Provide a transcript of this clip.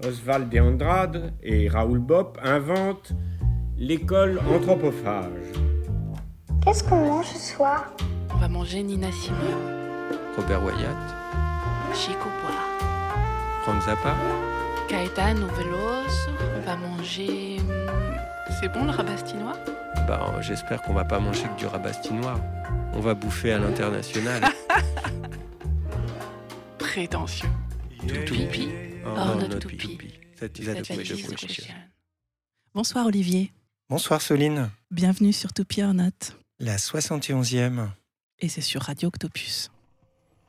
Oswald de Andrade et Raoul Bopp inventent l'école anthropophage. Qu'est-ce qu'on mange ce soir? On va manger Nina Simone, Robert Wyatt, Chico Bois, Frank Zappa, Caetano Veloso. On va manger... C'est bon le rabastinois? J'espère qu'on va pas manger que du rabastinois. On va bouffer à l'international. Prétentieux. Toupie. Oh, not not toupie. toupie. That is That the way is to the question. question. Bonsoir Olivier, Bonsoir Soline, bienvenue sur To Be or Not. la 71e. Et c'est sur Radio Octopus.